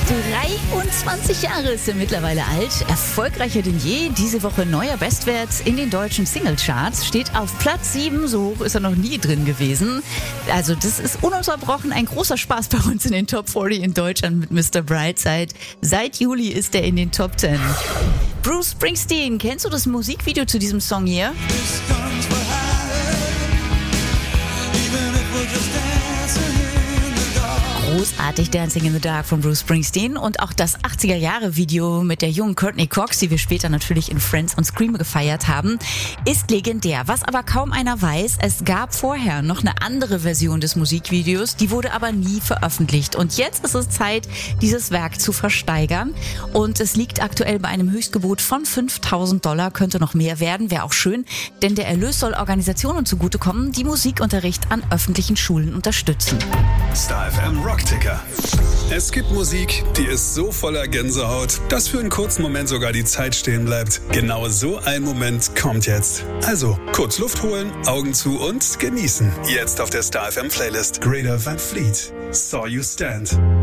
23 Jahre ist er mittlerweile alt, erfolgreicher denn je. Diese Woche neuer Bestwert in den deutschen Singlecharts, steht auf Platz 7, so hoch ist er noch nie drin gewesen. Also das ist ununterbrochen ein großer Spaß bei uns in den Top 40 in Deutschland mit Mr. Brightside. Seit Juli ist er in den Top 10. Bruce Springsteen, kennst du das Musikvideo zu diesem Song hier? Großartig Dancing in the Dark von Bruce Springsteen und auch das 80er-Jahre-Video mit der jungen Courtney Cox, die wir später natürlich in Friends und Scream gefeiert haben, ist legendär. Was aber kaum einer weiß, es gab vorher noch eine andere Version des Musikvideos, die wurde aber nie veröffentlicht. Und jetzt ist es Zeit, dieses Werk zu versteigern. Und es liegt aktuell bei einem Höchstgebot von $5.000, könnte noch mehr werden, wäre auch schön, denn der Erlös soll Organisationen zugutekommen, die Musikunterricht an öffentlichen Schulen unterstützen. Star FM Rockticker. Es gibt Musik, die ist so voller Gänsehaut, dass für einen kurzen Moment sogar die Zeit stehen bleibt. Genau so ein Moment kommt jetzt. Also, kurz Luft holen, Augen zu und genießen. Jetzt auf der Star FM Playlist. Greta Van Fleet, Saw You Stand.